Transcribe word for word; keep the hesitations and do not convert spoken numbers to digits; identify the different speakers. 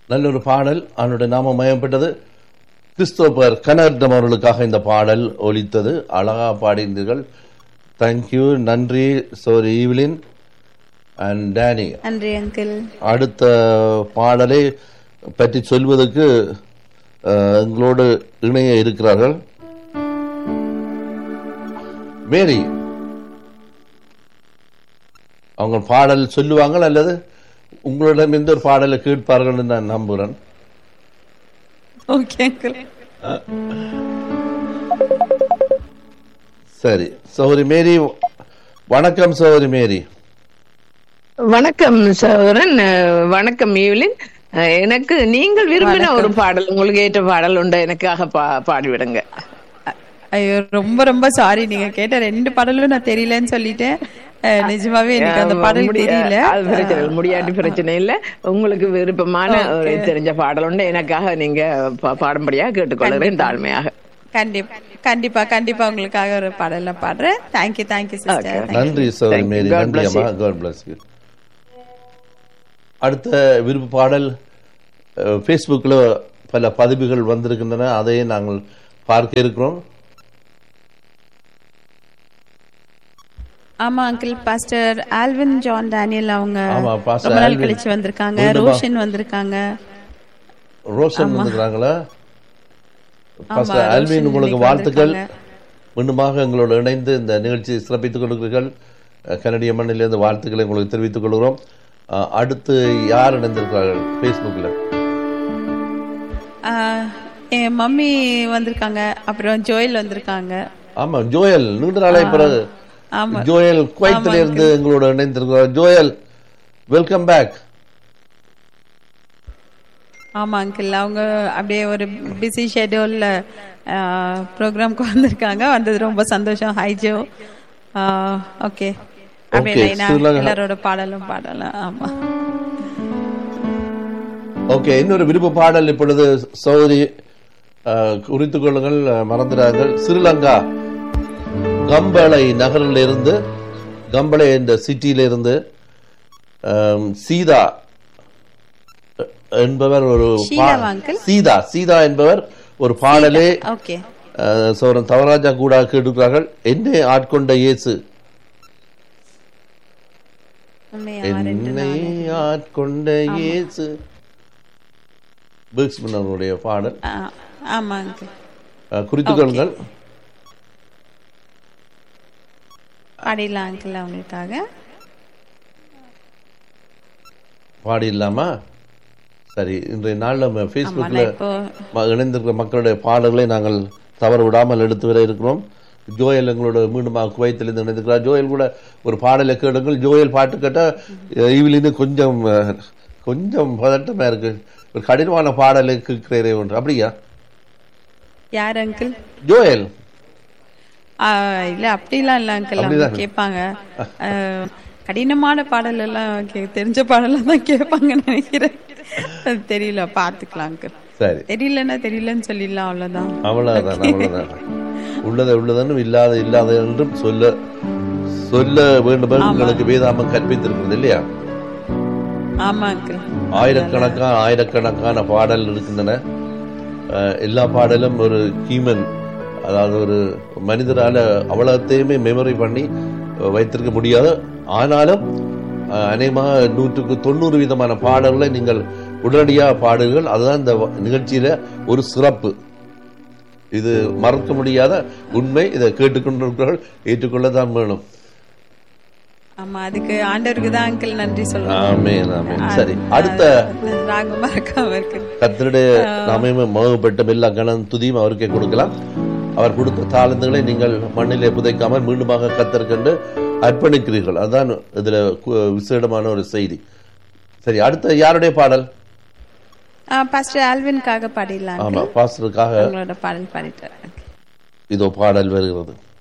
Speaker 1: நல்ல ஒரு பாடல். அவனுடைய நாமம் மயம்பட்டது. கிறிஸ்தோபர் கனர்டம் அவர்களுக்காக இந்த பாடல் ஒலித்தது. அழகா பாடினீர்கள். தேங்க்யூ, நன்றி சோரி ஈவ்லின் அண்ட் டேனி.
Speaker 2: நன்றி அங்கிள்.
Speaker 1: அடுத்த பாடலை பற்றி சொல்வதற்கு எங்களோடு இணைய இருக்கிறார்கள். மேரி, அவங்க பாடல் சொல்லுவாங்க அல்லது உங்களிடம் எந்த ஒரு பாடலை கேட்பார்கள் நான் நம்புறேன்.
Speaker 2: Okay uncle.
Speaker 1: சரி சகோதரி மேரி. வணக்கம் சகோதரி மேரி.
Speaker 3: வணக்கம் சகோதரன். வணக்கம் ஈவ்லின். எனக்கு நீங்கள் விரும்பின ஒரு பாடல், உங்களுக்கு ஏற்ற பாடல் உண்டு, எனக்காக பாடிவிடுங்க.
Speaker 2: ஐயோ ரொம்ப ரொம்ப சாரி, நீங்க கேட்ட ரெண்டு பாடலும் நான் தெரியலன்னு சொல்லிட்டேன். நிஜமாவே எனக்கு அந்த பாடல் தெரியல.
Speaker 3: அது பிரச்சனை இல்லை, முடியாட்டி பிரச்சனை இல்லை. உங்களுக்கு விருப்பமான தெரிஞ்ச பாடல் உண்டு, எனக்காக நீங்க பாடும்படியாக கேட்டுக்கொள்கிறேன் தாழ்மையாக.
Speaker 2: கண்டிப்பா கண்டிப்பா கண்டிப்பா உங்களுக்காக ஒரு பாடல பாடுறேன். Thank you thank you sister.
Speaker 1: நன்றி சகோதரி மேரி. நன்றி அம்மா. God bless you. அடுத்த விருப்ப பாடல் ஃபேஸ்புக்கில் பல பதிவுகள் வந்திருக்கின்றன, அதையே நாங்கள் பார்க்க இருக்கிறோம்.
Speaker 2: ஆமா uncle, pastor Alvin John Daniel அவங்க ரொம்ப நாள் கழிச்சு வந்திருக்காங்க. ரோஷன் வந்திருக்காங்க.
Speaker 1: ரோஷன் வந்திருக்காங்களா? பாஸ்டர் ஆல்வின், உங்களுக்கு வாழ்த்துக்கள். மீண்டுமாக எங்களோடு இணைந்து இந்த நிகழ்ச்சியை சிறப்பித்துக் கொள்கிறீர்கள். கனடிய மண்ணிலிருந்து வாழ்த்துக்களை உங்களுக்கு தெரிவித்துக் கொள்கிறோம். அடுத்து யார் இணைந்திருக்கிறார்கள் ஃபேஸ்புக்கில்?
Speaker 2: என் மம்மி வந்திருக்காங்க, அப்புறம் ஜோயல் வந்திருக்காங்க.
Speaker 1: ஆமா, ஜோயல் நீண்ட நாளை பிறகு ஜோயல் குவைத்தில இருந்து எங்களோட இணைந்திருக்கிறார். Joel, welcome back.
Speaker 2: ஆமா அங்கிள், அவங்க அப்படியே ஒரு பிஸி ஷெட்யூல்ல ப்ரோக்ராம்க்கு வந்திருக்காங்க. வந்தது ரொம்ப சந்தோஷம். Hi Joe. ஓகே, அப்படியே எல்லாரோட பாடலும் பாடலாம். ஆமா
Speaker 1: ஓகே. இன்னொரு விருப்ப பாடல் இப்பொழுது சௌரி குறித்துக் கொள்ளுங்கள், மறந்துடார்கள். ஸ்ரீலங்கா கம்பளை நகரில் இருந்து, கம்பளை என்ற சிட்டியில இருந்து சீதா என்பவர் ஒரு சீதா சீதா என்பவர் ஒரு பாடலே சௌரன் தவராஜா கூட கேட்டுக்கிறார்கள். என்னை ஆட்கொண்ட இயேசு, என்னை ஆட்கொண்ட இயேசு அவருடைய பாடல். குறித்துக் கொள்ளுங்கள்.
Speaker 2: பாடிடலாம் அங்கிள், அவங்களுக்காக
Speaker 1: பாடிடலாமா? சரி, இன்றைய நாள் நம்ம ஃபேஸ்புக்கில் இணைந்திருக்கிற மக்களுடைய பாடல்களை நாங்கள் தவற விடாமல் எடுத்து வர இருக்கிறோம். ஜோயல் எங்களோட மீண்டும் குவைத்திலிருந்து இணைந்திருக்கிறார். ஜோயல் கூட ஒரு பாடலை கேளுங்கள். ஜோயல் பாட்டு கேட்டால் இவிலிருந்து கொஞ்சம் கொஞ்சம் பதட்டமா இருக்கு. ஒரு கடினமான பாடலை கேட்கிறே ஒன்று. அப்படியா?
Speaker 2: யார் அங்கிள்?
Speaker 1: ஜோயல்.
Speaker 2: இல்ல அப்படிலாம் இல்ல அங்கிள், அவங்க கேட்பாங்க. கடினமான பாடல் எல்லாம் தெரிஞ்ச பாடலாம் தான் கேட்பாங்க நினைக்கிறேன். தெரியல, பாத்துக்கலாம் அங்கிள்.
Speaker 1: சரி,
Speaker 2: தெரியலன்னா தெரியலன்னு சொல்லிடலாம், அவ்வளவுதான்.
Speaker 1: அவ்வளவுதான் அவ்வளவுதான் உள்ளதை உள்ளதனும் இல்லாத இல்லாத என்றும் சொல்ல சொல்ல வேண்டும் உங்களுக்கு வேதாமம் கற்பித்திருக்கிறது இல்லையா?
Speaker 2: ஆமா அங்கிள்.
Speaker 1: ஆயிரக்கணக்கான ஆயிரக்கணக்கான பாடல் இருக்கின்றன. எல்லா பாடலும் ஒரு ஹியூமன், அதாவது ஒரு மனிதரால அவ்வளத்தையுமே மெமரி பண்ணி வைத்திருக்க முடியாது. ஆனாலும் அநேகமாக நூற்றுக்கு தொண்ணூறு விதமான பாடல்களை நீங்கள் உடனடியாக பாடுங்கள். அதுதான் இந்த நிகழ்ச்சியில ஒரு சிறப்பு. இது மறக்க முடியாத உண்மை. இதை கேட்டுக்கொண்டிருக்கிறவர்கள் ஏற்றுக்கொள்ளதான் வேணும்.
Speaker 2: ஆமா, அதுக்கு ஆண்டவருக்கு தான் அங்கிள் நன்றி சொல்றேன்.
Speaker 1: ஆமென் ஆமென். சரி, அடுத்த கர்த்தருடைய நாமமே மகிமைப்பட்ட எல்லா கணம் துதியும் அவருக்கே கொடுக்கலாம். அவர் கொடுத்த தாளந்துகளை நீங்கள் மண்ணிலே புதைக்காமல் மீண்டுமாக கர்த்தருக்கென்று அர்ப்பணிக்கிறீர்கள். அதுதான் இதுல விசேடமான ஒரு செய்தி. சரி, அடுத்த யாருடைய பாடல்?
Speaker 2: பாஸ்டர் ஆல்வின்காக பாடிடலாம்.
Speaker 1: ஆமா, பாஸ்டருக்காக
Speaker 2: பாடல் பாடிட்டு
Speaker 1: இதோ பாடல் வருகிறது.